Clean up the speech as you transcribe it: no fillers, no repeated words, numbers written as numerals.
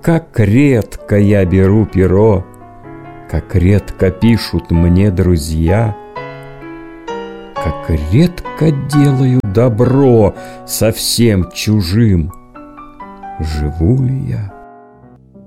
Как редко я беру перо, как редко пишут мне друзья, как редко делаю добро совсем чужим. Живу ли я?